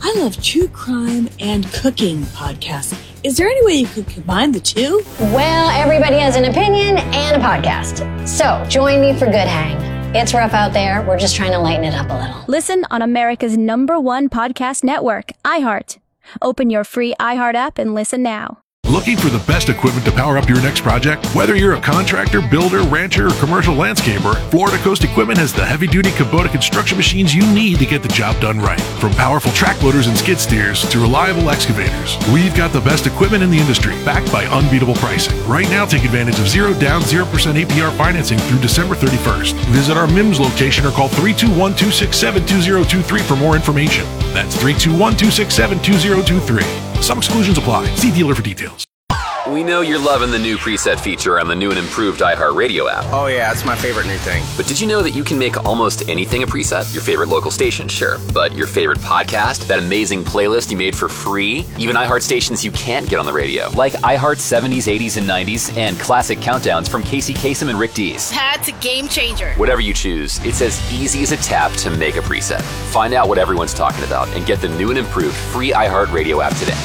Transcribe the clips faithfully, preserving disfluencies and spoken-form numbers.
I love true crime and cooking podcasts. Is there any way you could combine the two? Well, everybody has an opinion and a podcast. So join me for Good Hang. It's rough out there. We're just trying to lighten it up a little. Listen on America's number one podcast network, iHeart. Open your free iHeart app and listen now. Looking for the best equipment to power up your next project? Whether you're a contractor, builder, rancher, or commercial landscaper, Florida Coast Equipment has the heavy-duty Kubota construction machines you need to get the job done right. From powerful track loaders and skid steers to reliable excavators, we've got the best equipment in the industry, backed by unbeatable pricing. Right now, take advantage of zero down, zero percent A P R financing through December thirty-first. Visit our M I M S location or call three two one, two six seven, two zero two three for more information. That's three two one, two six seven, two zero two three. Some exclusions apply. See dealer for details. We know you're loving the new preset feature on the new and improved iHeartRadio app. Oh yeah, it's my favorite new thing. But did you know that you can make almost anything a preset? Your favorite local station, sure. But your favorite podcast? That amazing playlist you made for free? Even iHeart stations you can't get on the radio. Like iHeart seventies, eighties, and nineties, and classic countdowns from Casey Kasem and Rick Dees. That's a game changer. Whatever you choose, it's as easy as a tap to make a preset. Find out what everyone's talking about and get the new and improved free iHeartRadio app today.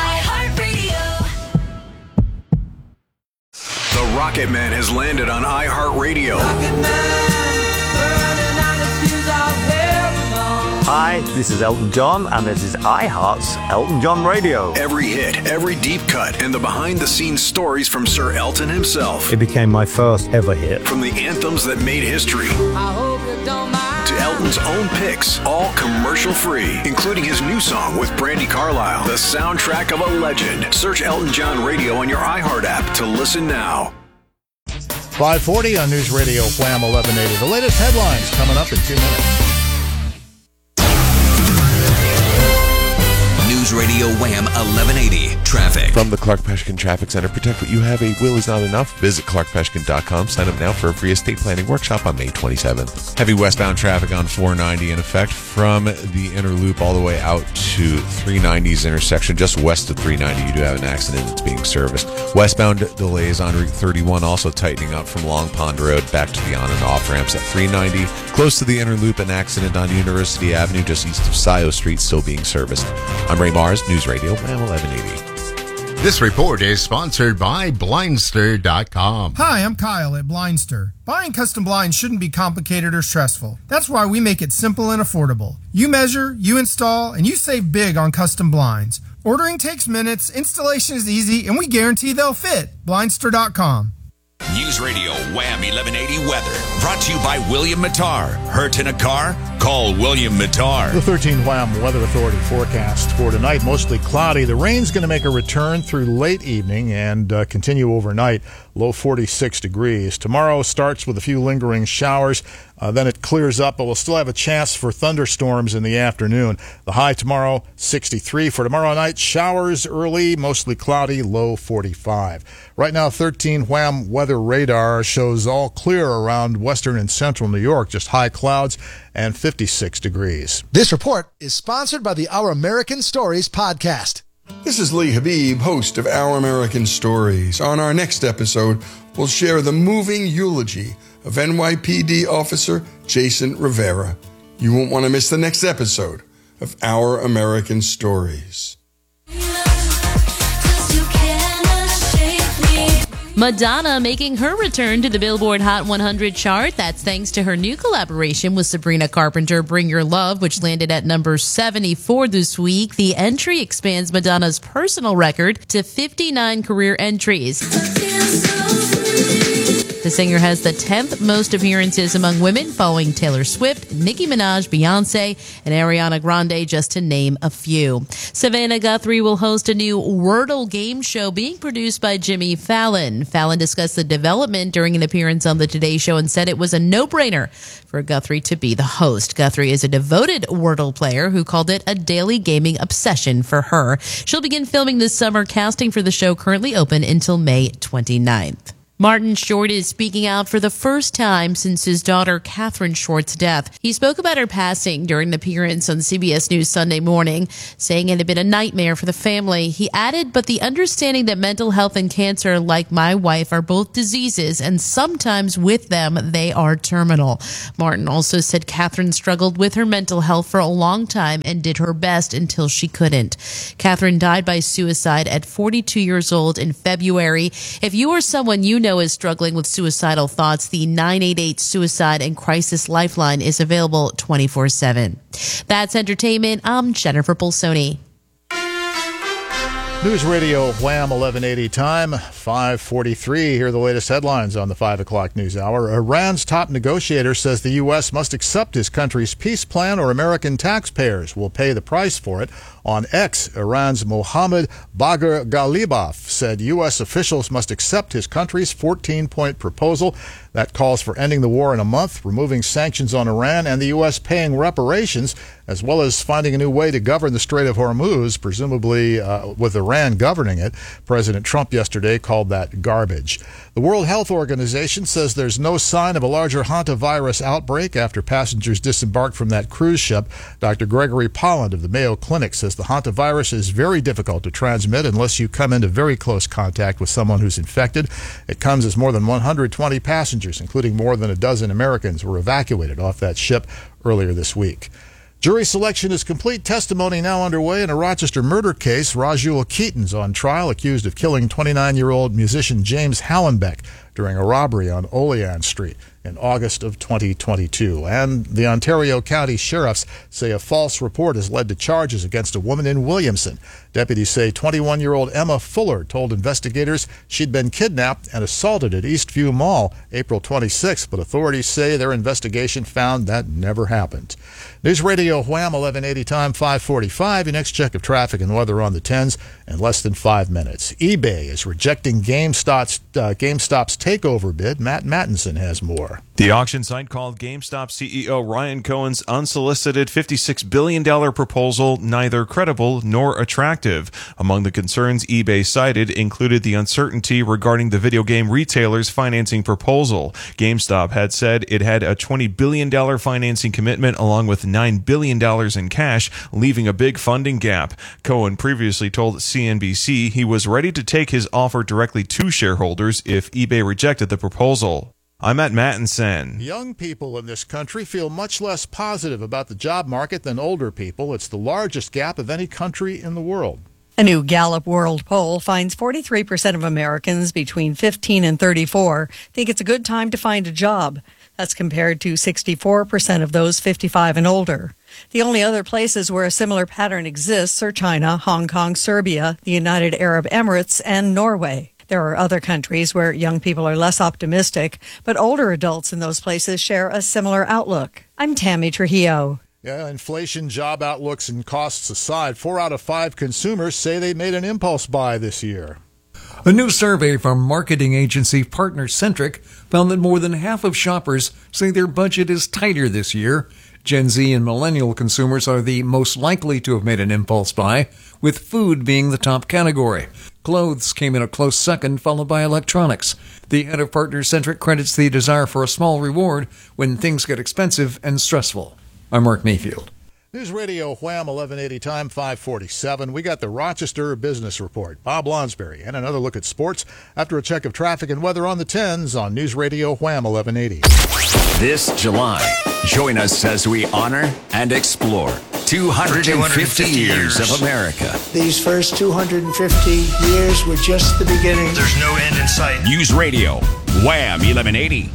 The Rocket Man has landed on iHeartRadio. Hi, this is Elton John, and this is iHeart's Elton John Radio. Every hit, every deep cut, and the behind-the-scenes stories from Sir Elton himself. It became my first ever hit. From the anthems that made history to Elton's own picks, all commercial-free, including his new song with Brandi Carlile, the soundtrack of a legend. Search Elton John Radio on your iHeart app to listen now. five forty on News Radio Wham eleven eighty. The latest headlines coming up in two minutes. News Radio Wham eleven eighty Traffic. From the Clark Peshkin Traffic Center, protect what you have. A will is not enough. Visit clark peshkin dot com. Sign up now for a free estate planning workshop on May twenty-seventh. Heavy westbound traffic on four ninety in effect from the inner loop all the way out to three ninety's intersection. Just west of three ninety, you do have an accident that's being serviced. Westbound delays on Route thirty-one also tightening up from Long Pond Road back to the on and off ramps at three ninety. Close to the inner loop, an accident on University Avenue just east of Scio Street still being serviced. I'm Ray Mars, News Radio Wham eleven eighty. This report is sponsored by Blindster dot com. Hi, I'm Kyle at Blindster. Buying custom blinds shouldn't be complicated or stressful. That's why we make it simple and affordable. You measure, you install, and you save big on custom blinds. Ordering takes minutes, installation is easy, and we guarantee they'll fit. Blindster dot com. News Radio Wham eleven eighty Weather. Brought to you by William Mattar. Hurt in a car? Call William Mattar. The thirteen Wham Weather Authority forecast for tonight, mostly cloudy. The rain's going to make a return through late evening and uh, continue overnight. Low forty-six degrees. Tomorrow starts with a few lingering showers. Uh, then it clears up, but we'll still have a chance for thunderstorms in the afternoon. The high tomorrow, sixty-three. For tomorrow night, showers early, mostly cloudy, low forty-five. Right now, thirteen Wham Weather Radar shows all clear around western and central New York, just high clouds and fifty-six degrees. This report is sponsored by the Our American Stories podcast. This is Lee Habib, host of Our American Stories. On our next episode, we'll share the moving eulogy of N Y P D officer Jason Rivera. You won't want to miss the next episode of Our American Stories. Madonna making her return to the Billboard Hot one hundred chart. That's thanks to her new collaboration with Sabrina Carpenter, Bring Your Love, which landed at number seventy-four this week. The entry expands Madonna's personal record to fifty-nine career entries. The singer has the tenth most appearances among women, following Taylor Swift, Nicki Minaj, Beyonce, and Ariana Grande, just to name a few. Savannah Guthrie will host a new Wordle game show being produced by Jimmy Fallon. Fallon discussed the development during an appearance on the Today Show and said it was a no-brainer for Guthrie to be the host. Guthrie is a devoted Wordle player who called it a daily gaming obsession for her. She'll begin filming this summer. Casting for the show currently open until May twenty-ninth. Martin Short is speaking out for the first time since his daughter Catherine Short's death. He spoke about her passing during an appearance on C B S News Sunday Morning, saying it had been a nightmare for the family. He added, but the understanding that mental health and cancer, like my wife, are both diseases, and sometimes with them, they are terminal. Martin also said Catherine struggled with her mental health for a long time and did her best until she couldn't. Catherine died by suicide at forty-two years old in February. If you or someone you know is struggling with suicidal thoughts, the nine eight eight Suicide and Crisis Lifeline is available twenty-four seven. That's entertainment. I'm Jennifer Bolsoni. News Radio Wham eleven eighty time, five forty-three. Here are the latest headlines on the five o'clock news hour. Iran's top negotiator says the U S must accept his country's peace plan or American taxpayers will pay the price for it. On X, Iran's Mohammad Bagher Ghalibaf said U S officials must accept his country's fourteen-point proposal that calls for ending the war in a month, removing sanctions on Iran, and the U S paying reparations, as well as finding a new way to govern the Strait of Hormuz, presumably uh, with Iran governing it. President Trump yesterday called that garbage. The World Health Organization says there's no sign of a larger hantavirus outbreak after passengers disembarked from that cruise ship. Doctor Gregory Polland of the Mayo Clinic says the hantavirus is very difficult to transmit unless you come into very close contact with someone who's infected. It comes as more than one hundred twenty passengers, including more than a dozen Americans, were evacuated off that ship earlier this week. Jury selection is complete. Testimony now underway in a Rochester murder case. Rajul Keaton's on trial, accused of killing twenty-nine-year-old musician James Hallenbeck during a robbery on Olean Street in August of twenty twenty-two. And the Ontario County Sheriffs say a false report has led to charges against a woman in Williamson. Deputies say twenty-one-year-old Emma Fuller told investigators she'd been kidnapped and assaulted at Eastview Mall April twenty-sixth, but authorities say their investigation found that never happened. News Radio Wham eleven eighty time, five forty-five. Your next check of traffic and weather on the tens in less than five minutes. eBay is rejecting GameStop's, uh, GameStop's takeover bid. Matt Mattinson has more. The auction site called GameStop C E O Ryan Cohen's unsolicited fifty-six billion dollars proposal neither credible nor attractive. Among the concerns eBay cited included the uncertainty regarding the video game retailer's financing proposal. GameStop had said it had a twenty billion dollars financing commitment along with nine billion dollars in cash, leaving a big funding gap. Cohen previously told C N B C he was ready to take his offer directly to shareholders if eBay rejected the proposal. I'm at Mattinson. Young people in this country feel much less positive about the job market than older people. It's the largest gap of any country in the world. A new Gallup World Poll finds forty-three percent of Americans between fifteen and thirty-four think it's a good time to find a job. That's compared to sixty-four percent of those fifty-five and older. The only other places where a similar pattern exists are China, Hong Kong, Serbia, the United Arab Emirates, and Norway. There are other countries where young people are less optimistic, but older adults in those places share a similar outlook. I'm Tammy Trujillo. Yeah, inflation, job outlooks, and costs aside, four out of five consumers say they made an impulse buy this year. A new survey from marketing agency PartnerCentric found that more than half of shoppers say their budget is tighter this year. Gen Z and millennial consumers are the most likely to have made an impulse buy, with food being the top category. Clothes came in a close second, followed by electronics. The head of PartnerCentric credits the desire for a small reward when things get expensive and stressful. I'm Mark Mayfield. News Radio Wham eleven eighty time, five forty-seven. We got the Rochester Business Report. Bob Lonsberry and another look at sports after a check of traffic and weather on the tens on News Radio Wham eleven eighty. This July, join us as we honor and explore two hundred fifty years of America. These first two hundred fifty years were just the beginning. There's no end in sight. News Radio Wham eleven eighty.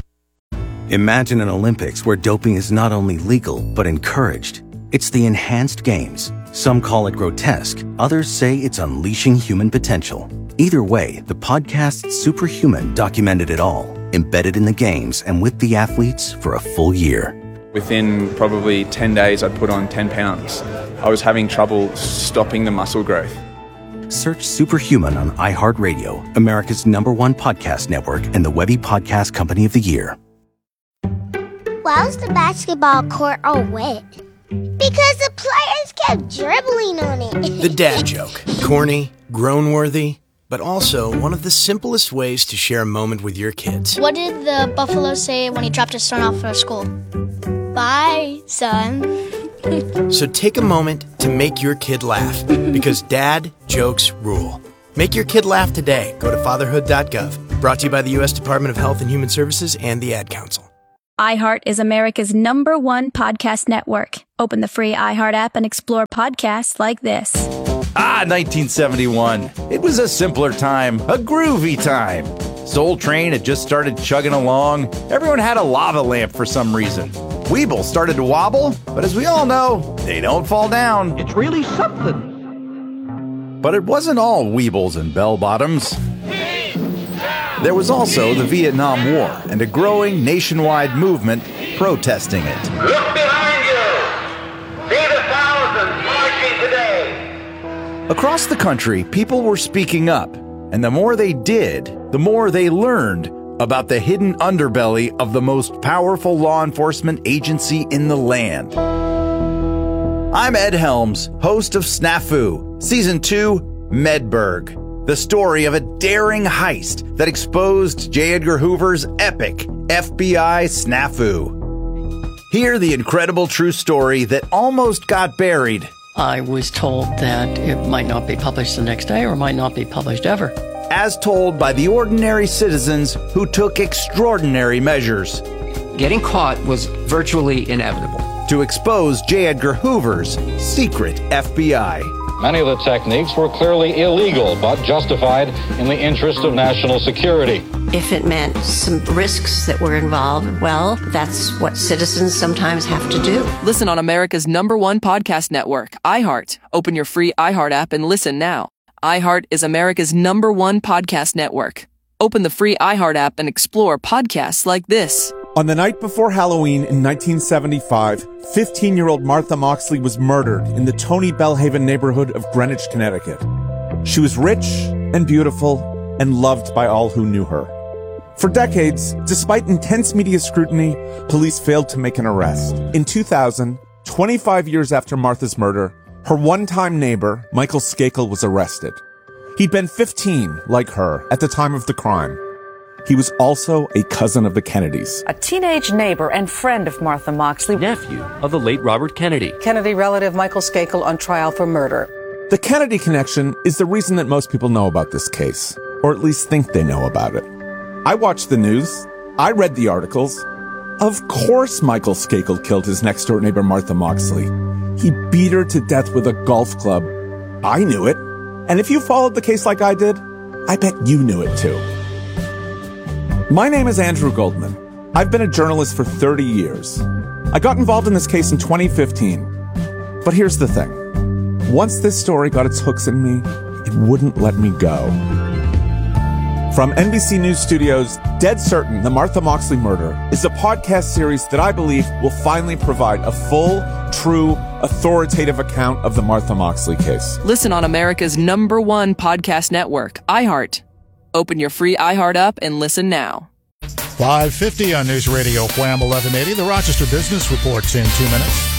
Imagine an Olympics where doping is not only legal but encouraged. It's the Enhanced Games. Some call it grotesque. Others say it's unleashing human potential. Either way, the podcast Superhuman documented it all, embedded in the games and with the athletes for a full year. Within probably ten days, I'd put on ten pounds. I was having trouble stopping the muscle growth. Search Superhuman on iHeartRadio, America's number one podcast network and the Webby Podcast Company of the Year. Why was the basketball court all wet? Because the players kept dribbling on it. The dad joke. Corny, grown-worthy, but also one of the simplest ways to share a moment with your kids. What did the buffalo say when he dropped his son off for school? Bye, son. So take a moment to make your kid laugh, because dad jokes rule. Make your kid laugh today. Go to fatherhood dot gov. Brought to you by the U S Department of Health and Human Services and the Ad Council. iHeart is America's number one podcast network. Open the free iHeart app and explore podcasts like this. Ah, nineteen seventy-one. It was a simpler time, a groovy time. Soul Train had just started chugging along. Everyone had a lava lamp for some reason. Weeble started to wobble, but as we all know, they don't fall down. It's really something. But it wasn't all Weebles and bell-bottoms. There was also the Vietnam War and a growing nationwide movement protesting it. Look behind you! See the thousands marching today! Across the country, people were speaking up, and the more they did, the more they learned about the hidden underbelly of the most powerful law enforcement agency in the land. I'm Ed Helms, host of Snafu, Season two, Medberg, the story of a daring heist that exposed J. Edgar Hoover's epic F B I snafu. Hear the incredible true story that almost got buried. I was told that it might not be published the next day or might not be published ever. As told by the ordinary citizens who took extraordinary measures. Getting caught was virtually inevitable. To expose J. Edgar Hoover's secret F B I. Many of the techniques were clearly illegal, but justified in the interest of national security. If it meant some risks that were involved, well, that's what citizens sometimes have to do. Listen on America's number one podcast network, iHeart. Open your free iHeart app and listen now. iHeart is America's number one podcast network. Open the free iHeart app and explore podcasts like this. On the night before Halloween in nineteen seventy-five, fifteen-year-old Martha Moxley was murdered in the Tony Bellhaven neighborhood of Greenwich, Connecticut. She was rich and beautiful and loved by all who knew her. For decades, despite intense media scrutiny, police failed to make an arrest. In two thousand, twenty-five years after Martha's murder, her one-time neighbor, Michael Skakel, was arrested. He'd been fifteen, like her, at the time of the crime. He was also a cousin of the Kennedys. A teenage neighbor and friend of Martha Moxley. Nephew of the late Robert Kennedy. Kennedy relative Michael Skakel on trial for murder. The Kennedy connection is the reason that most people know about this case, or at least think they know about it. I watched the news. I read the articles. Of course Michael Skakel killed his next-door neighbor Martha Moxley. He beat her to death with a golf club. I knew it. And if you followed the case like I did, I bet you knew it too. My name is Andrew Goldman. I've been a journalist for thirty years. I got involved in this case in twenty fifteen. But here's the thing. Once this story got its hooks in me, it wouldn't let me go. From N B C News Studios, Dead Certain, The Martha Moxley Murder is a podcast series that I believe will finally provide a full, true, authoritative account of the Martha Moxley case. Listen on America's number one podcast network, iHeart. Open your free iHeart app and listen now. five fifty on News Radio Wham eleven eighty. The Rochester Business Report's in two minutes.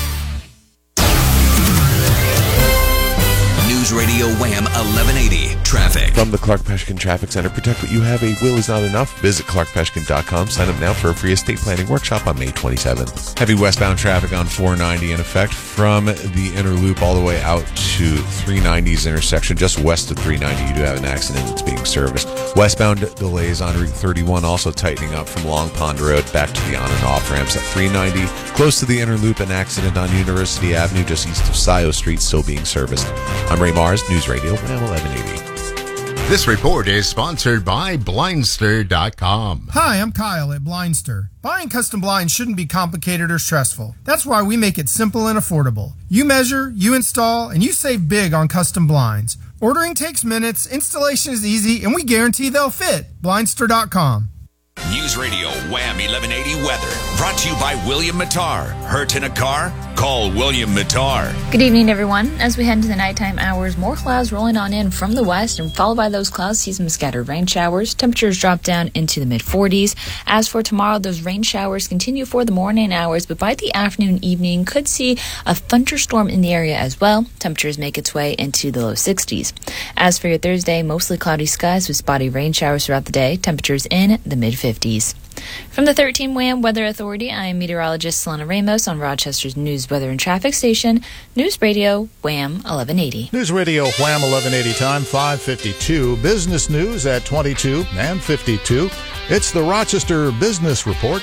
News Radio Wham eleven eighty. Traffic. From the Clark Peshkin Traffic Center, protect what you have. A will is not enough. Visit clark peshkin dot com. Sign up now for a free estate planning workshop on May twenty-seventh. Heavy westbound traffic on four ninety in effect from the inner loop all the way out to three ninety's intersection. Just west of three ninety, you do have an accident that's being serviced. Westbound delays on Route thirty-one also tightening up from Long Pond Road back to the on and off ramps at three ninety. Close to the inner loop, an accident on University Avenue just east of Scioto Street still being serviced. I'm Ray Mars, News Radio Wham eleven eighty. This report is sponsored by Blindster dot com. Hi, I'm Kyle at Blindster. Buying custom blinds shouldn't be complicated or stressful. That's why we make it simple and affordable. You measure, you install, and you save big on custom blinds. Ordering takes minutes, installation is easy, and we guarantee they'll fit. Blindster dot com. News Radio Wham eleven eighty weather. Brought to you by William Mattar. Hurt in a car? Call William Mattar. Good evening, everyone. As we head into the nighttime hours, more clouds rolling on in from the west, and followed by those clouds, see some scattered rain showers. Temperatures drop down into the mid forties. As for tomorrow, those rain showers continue for the morning hours, but by the afternoon, evening, could see a thunderstorm in the area as well. Temperatures make its way into the low sixties. As for your Thursday, mostly cloudy skies with spotty rain showers throughout the day. Temperatures in the mid fifties. From the thirteen WHAM Weather Authority, I am meteorologist Selena Ramos on Rochester's News, Weather, and Traffic Station, News Radio WHAM eleven eighty. News Radio WHAM eleven eighty time, five fifty-two. Business news at twenty-two and fifty-two. It's the Rochester Business Report.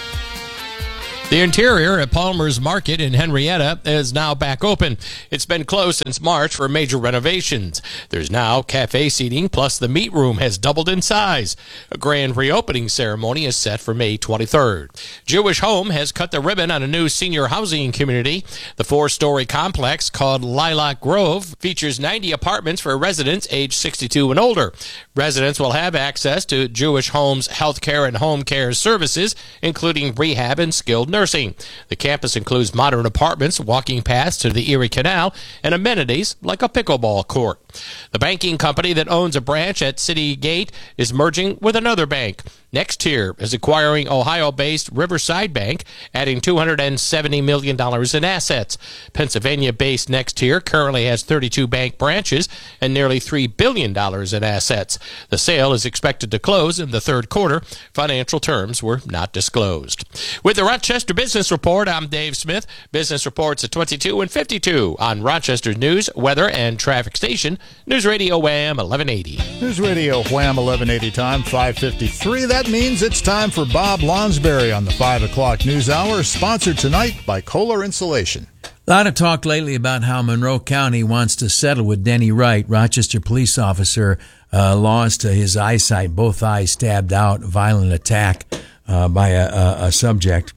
The interior at Palmer's Market in Henrietta is now back open. It's been closed since March for major renovations. There's now cafe seating, plus the meat room has doubled in size. A grand reopening ceremony is set for May twenty-third. Jewish Home has cut the ribbon on a new senior housing community. The four-story complex, called Lilac Grove, features ninety apartments for residents age sixty-two and older. Residents will have access to Jewish Home's health care and home care services, including rehab and skilled nursing. Nursing. The campus includes modern apartments, walking paths to the Erie Canal, and amenities like a pickleball court. The banking company that owns a branch at City Gate is merging with another bank. NexTier is acquiring Ohio-based Riverside Bank, adding two hundred seventy million dollars in assets. Pennsylvania-based NexTier currently has thirty-two bank branches and nearly three billion dollars in assets. The sale is expected to close in the third quarter. Financial terms were not disclosed. With the Rochester Business Report, I'm Dave Smith. Business reports at twenty-two and fifty-two on Rochester's News, Weather, and Traffic Station, News Radio WHAM eleven eighty. News Radio WHAM eleven eighty time, five fifty-three. That means it's time for Bob Lonsberry on the five o'clock news hour, sponsored tonight by Kohler Insulation. A lot of talk lately about how Monroe County wants to settle with Denny Wright, Rochester police officer, uh, lost his eyesight, both eyes stabbed out, violent attack uh, by a, a, a subject.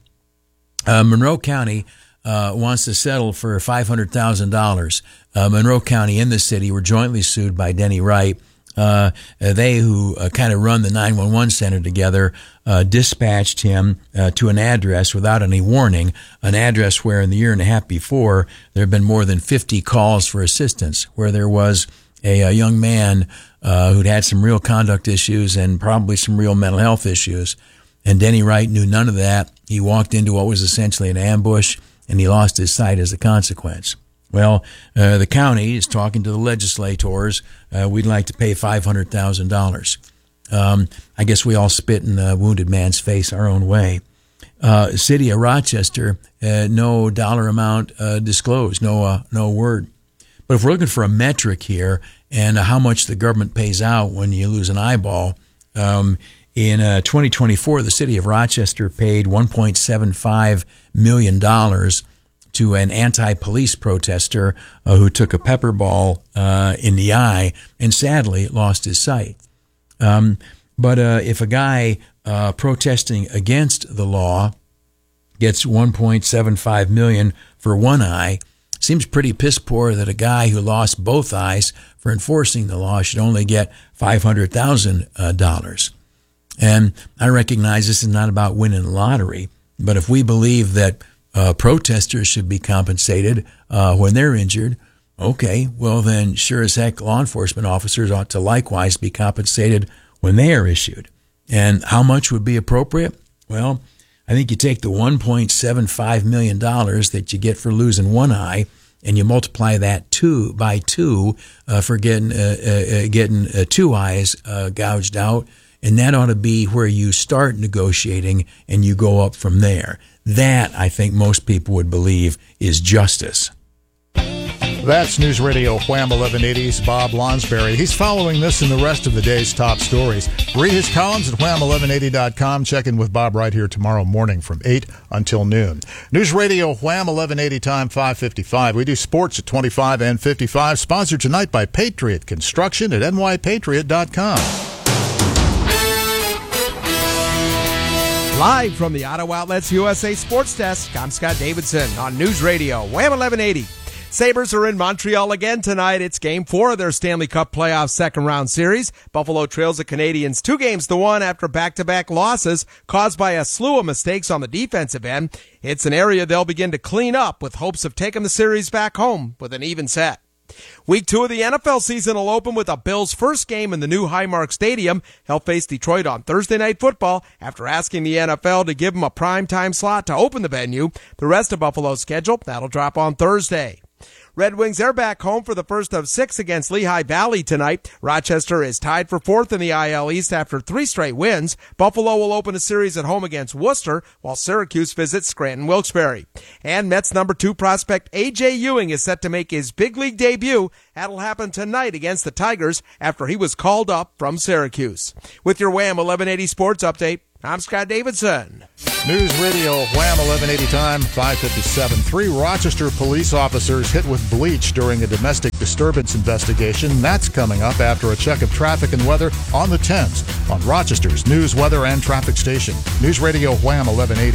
Uh, Monroe County uh, wants to settle for five hundred thousand dollars. Uh, Monroe County and the city were jointly sued by Denny Wright. Uh, they who uh, kind of run the nine one one center together uh, dispatched him uh, to an address without any warning, an address where in the year and a half before there had been more than fifty calls for assistance, where there was a, a young man uh, who'd had some real conduct issues and probably some real mental health issues. And Denny Wright knew none of that. He walked into what was essentially an ambush, and he lost his sight as a consequence. Well, uh, the county is talking to the legislators. Uh, we'd like to pay five hundred thousand dollars. Um, I guess we all spit in the wounded man's face our own way. Uh, City of Rochester, uh, no dollar amount uh, disclosed, no uh, no word. But if we're looking for a metric here and uh, how much the government pays out when you lose an eyeball, um, in uh, twenty twenty-four, the City of Rochester paid one point seven five million dollars to an anti-police protester uh, who took a pepper ball uh, in the eye and sadly lost his sight. Um, but uh, if a guy uh, protesting against the law gets one point seven five million dollars for one eye, seems pretty piss poor that a guy who lost both eyes for enforcing the law should only get five hundred thousand dollars. And I recognize this is not about winning the lottery, but if we believe that Uh, protesters should be compensated uh, when they're injured, okay, well then sure as heck law enforcement officers ought to likewise be compensated when they are issued. And how much would be appropriate? Well, I think you take the one point seven five million dollars that you get for losing one eye and you multiply that two by two uh, for getting, uh, uh, getting uh, two eyes uh, gouged out, and that ought to be where you start negotiating and you go up from there. That, I think most people would believe, is justice. That's News Radio WHAM eleven eighty's Bob Lonsberry. He's following this and the rest of the day's top stories. Read his columns at wham eleven eighty dot com. Check in with Bob right here tomorrow morning from eight until noon. News Radio WHAM eleven eighty time, five fifty-five. We do sports at twenty-five and fifty-five. Sponsored tonight by Patriot Construction at n y patriot dot com. Live from the Auto Outlets U S A Sports Desk, I'm Scott Davidson on News Radio WHAM eleven eighty. Sabres are in Montreal again tonight. It's game four of their Stanley Cup playoff second round series. Buffalo trails the Canadiens two games to one after back-to-back losses caused by a slew of mistakes on the defensive end. It's an area they'll begin to clean up with hopes of taking the series back home with an even set. Week two of the N F L season will open with the Bills' first game in the new Highmark Stadium. They'll face Detroit on Thursday Night Football after asking the N F L to give them a primetime slot to open the venue. The rest of Buffalo's schedule, that'll drop on Thursday. Red Wings are back home for the first of six against Lehigh Valley tonight. Rochester is tied for fourth in the I L East after three straight wins. Buffalo will open a series at home against Worcester, while Syracuse visits Scranton-Wilkes-Barre. And Mets number two prospect A J Ewing is set to make his big league debut. That'll happen tonight against the Tigers after he was called up from Syracuse. With your Wham eleven eighty Sports Update, I'm Scott Davidson. News Radio, Wham eleven eighty time, five fifty-seven. Three Rochester police officers hit with bleach during a domestic disturbance investigation. That's coming up after a check of traffic and weather on the Thames on Rochester's news, weather, and traffic station. News Radio, Wham eleven eighty.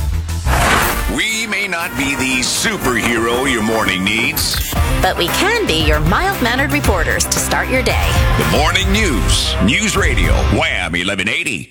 We may not be the superhero your morning needs, but we can be your mild-mannered reporters to start your day. The morning news. News Radio, Wham eleven eighty.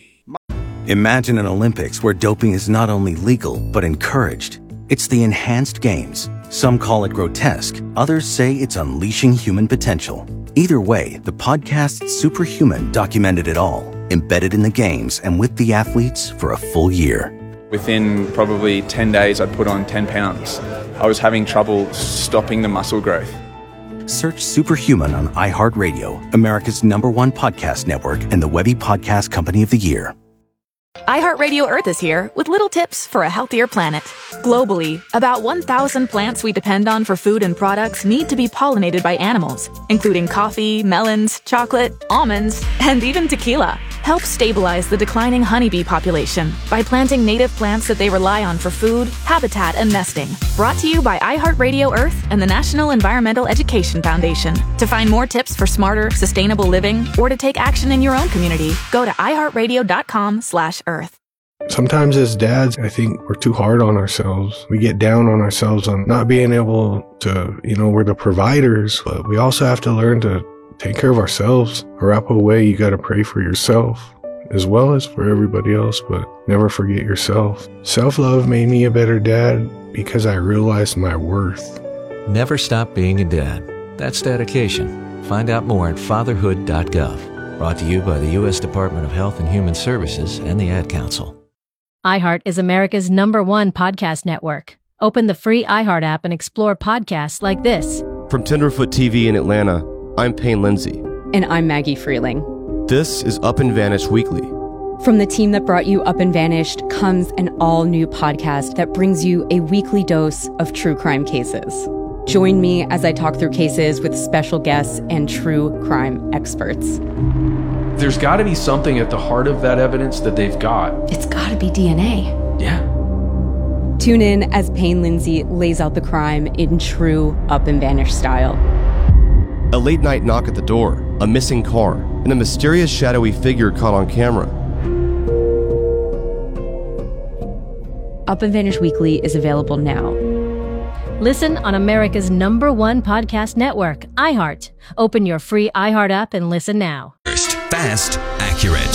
Imagine an Olympics where doping is not only legal, but encouraged. It's the enhanced games. Some call it grotesque. Others say it's unleashing human potential. Either way, the podcast Superhuman documented it all, embedded in the games and with the athletes for a full year. Within probably ten days, I'd put on ten pounds. I was having trouble stopping the muscle growth. Search Superhuman on iHeartRadio, America's number one podcast network and the Webby Podcast Company of the Year. iHeartRadio Earth is here with little tips for a healthier planet. Globally, about one thousand plants we depend on for food and products need to be pollinated by animals, including coffee, melons, chocolate, almonds, and even tequila. Help stabilize the declining honeybee population by planting native plants that they rely on for food, habitat, and nesting. Brought to you by iHeartRadio Earth and the National Environmental Education Foundation. To find more tips for smarter, sustainable living, or to take action in your own community, go to iHeartRadio.com slash Earth. Sometimes as dads, I think we're too hard on ourselves. We get down on ourselves on not being able to, you know, we're the providers, but we also have to learn to take care of ourselves. Or up away, you got to pray for yourself as well as for everybody else, but never forget yourself. Self-love made me a better dad because I realized my worth. Never stop being a dad. That's dedication. Find out more at fatherhood dot gov. Brought to you by the U S Department of Health and Human Services and the Ad Council. iHeart is America's number one podcast network. Open the free iHeart app and explore podcasts like this. From Tenderfoot T V in Atlanta, I'm Payne Lindsay. And I'm Maggie Freeling. This is Up and Vanished Weekly. From the team that brought you Up and Vanished comes an all-new podcast that brings you a weekly dose of true crime cases. Join me as I talk through cases with special guests and true crime experts. There's got to be something at the heart of that evidence that they've got. It's got to be D N A. Yeah. Tune in as Payne Lindsay lays out the crime in true Up and Vanished style. A late night knock at the door, a missing car, and a mysterious shadowy figure caught on camera. Up and Vanished Weekly is available now. Listen on America's number one podcast network, iHeart. Open your free iHeart app and listen now. Fast, accurate.